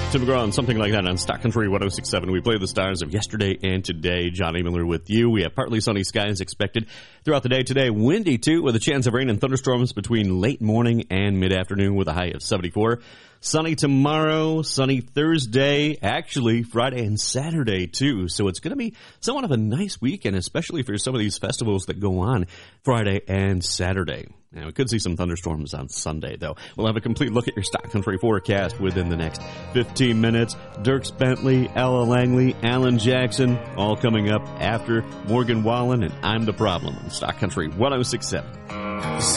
Tim McGraw and something like that on Stock Country 106.7. We play the stars of yesterday and today. Johnny Miller with you. We have partly sunny skies expected throughout the day today. Windy, too, with a chance of rain and thunderstorms between late morning and mid-afternoon with a high of 74. Sunny tomorrow, sunny Thursday, actually Friday and Saturday, too. So it's going to be somewhat of a nice weekend, especially for some of these festivals that go on Friday and Saturday. Now, we could see some thunderstorms on Sunday, though. We'll have a complete look at your Stock Country forecast within the next 15 minutes. Dierks Bentley, Ella Langley, Alan Jackson, all coming up after Morgan Wallen and I'm the Problem on Stock Country 106.7.